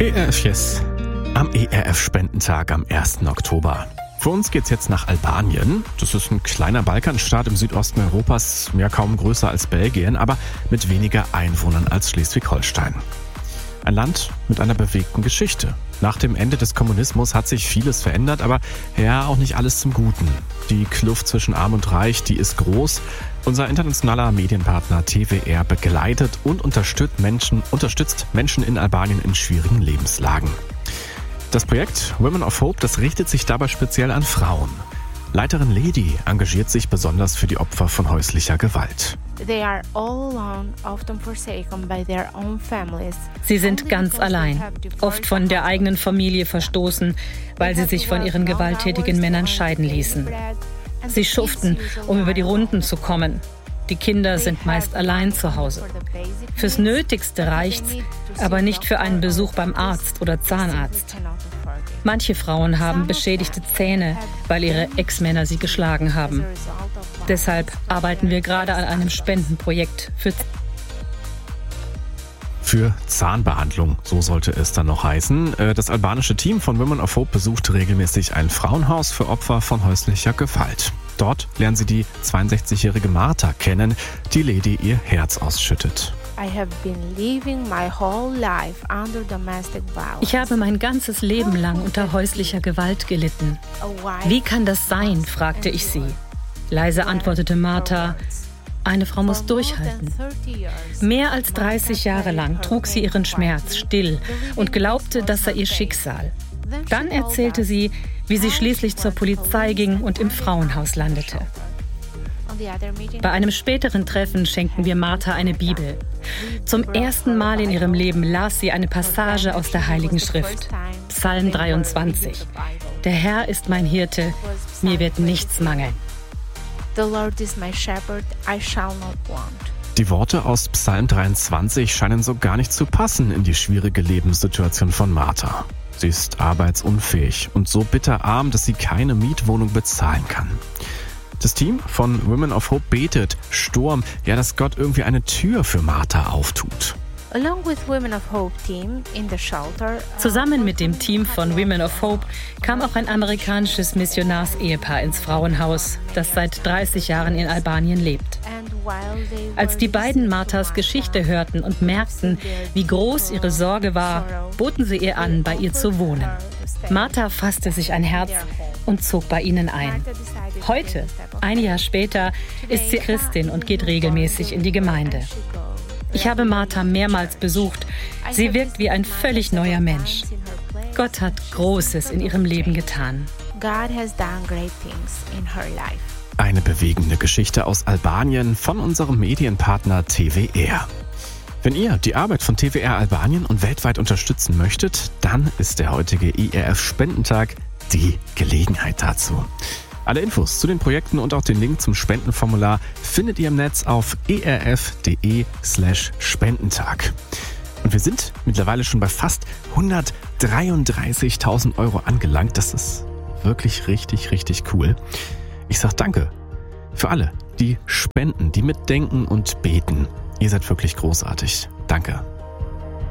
ERF Yes. Am ERF-Spendentag am 1. Oktober. Für uns geht's jetzt nach Albanien. Das ist ein kleiner Balkanstaat im Südosten Europas, ja kaum größer als Belgien, aber mit weniger Einwohnern als Schleswig-Holstein. Ein Land mit einer bewegten Geschichte. Nach dem Ende des Kommunismus hat sich vieles verändert, aber ja, auch nicht alles zum Guten. Die Kluft zwischen Arm und Reich, die ist groß. Unser internationaler Medienpartner TWR begleitet und unterstützt Menschen in Albanien in schwierigen Lebenslagen. Das Projekt Women of Hope, das richtet sich dabei speziell an Frauen. Leiterin Ledi engagiert sich besonders für die Opfer von häuslicher Gewalt. Sie sind ganz allein, oft von der eigenen Familie verstoßen, weil sie sich von ihren gewalttätigen Männern scheiden ließen. Sie schuften, um über die Runden zu kommen. Die Kinder sind meist allein zu Hause. Fürs Nötigste reicht's, aber nicht für einen Besuch beim Arzt oder Zahnarzt. Manche Frauen haben beschädigte Zähne, weil ihre Ex-Männer sie geschlagen haben. Deshalb arbeiten wir gerade an einem Spendenprojekt für Zahnbehandlung, so sollte es dann noch heißen. Das albanische Team von Women of Hope besucht regelmäßig ein Frauenhaus für Opfer von häuslicher Gewalt. Dort lernen sie die 62-jährige Martha kennen, die Ledi ihr Herz ausschüttet. Ich habe mein ganzes Leben lang unter häuslicher Gewalt gelitten. Wie kann das sein, fragte ich sie. Leise antwortete Martha: Eine Frau muss durchhalten. Mehr als 30 Jahre lang trug sie ihren Schmerz still und glaubte, das sei ihr Schicksal. Dann erzählte sie, wie sie schließlich zur Polizei ging und im Frauenhaus landete. Bei einem späteren Treffen schenkten wir Martha eine Bibel. Zum ersten Mal in ihrem Leben las sie eine Passage aus der Heiligen Schrift, Psalm 23. Der Herr ist mein Hirte, mir wird nichts mangeln. The Lord is my shepherd, I shall not want. Die Worte aus Psalm 23 scheinen so gar nicht zu passen in die schwierige Lebenssituation von Martha. Sie ist arbeitsunfähig und so bitterarm, dass sie keine Mietwohnung bezahlen kann. Das Team von Women of Hope betet, Sturm, dass Gott irgendwie eine Tür für Martha auftut. Zusammen mit dem Team von Women of Hope kam auch ein amerikanisches Missionarsehepaar ins Frauenhaus, das seit 30 Jahren in Albanien lebt. Als die beiden Marthas Geschichte hörten und merkten, wie groß ihre Sorge war, boten sie ihr an, bei ihr zu wohnen. Martha fasste sich ein Herz und zog bei ihnen ein. Heute, ein Jahr später, ist sie Christin und geht regelmäßig in die Gemeinde. Ich habe Martha mehrmals besucht. Sie wirkt wie ein völlig neuer Mensch. Gott hat Großes in ihrem Leben getan. Eine bewegende Geschichte aus Albanien von unserem Medienpartner TWR. Wenn ihr die Arbeit von TWR Albanien und weltweit unterstützen möchtet, dann ist der heutige ERF-Spendentag die Gelegenheit dazu. Alle Infos zu den Projekten und auch den Link zum Spendenformular findet ihr im Netz auf erf.de/Spendentag. Und wir sind mittlerweile schon bei fast 133.000 Euro angelangt. Das ist wirklich richtig, richtig cool. Ich sag danke für alle, die spenden, die mitdenken und beten. Ihr seid wirklich großartig. Danke.